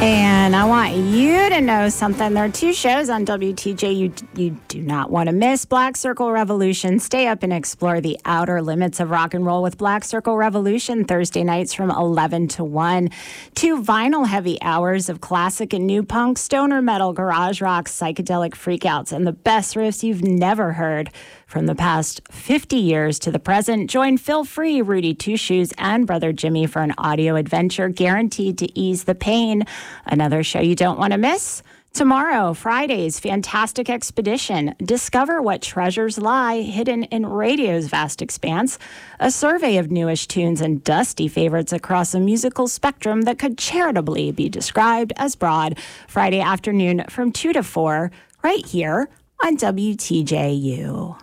And I want you to know something. There are two shows on WTJ you do not want to miss. Black Circle Revolution. Stay up and explore the outer limits of rock and roll with Black Circle Revolution, Thursday nights from 11 to 1. 2 vinyl-heavy hours of classic and new punk, stoner metal, garage rock, psychedelic freakouts, and the best riffs you've never heard. From the past 50 years to the present, join Phil Free, Rudy Two Shoes, and Brother Jimmy for an audio adventure guaranteed to ease the pain. Another show you don't want to miss? Tomorrow, Friday's Fantastic Expedition. Discover what treasures lie hidden in radio's vast expanse. A survey of newish tunes and dusty favorites across a musical spectrum that could charitably be described as broad. Friday afternoon from 2 to 4, right here on WTJU.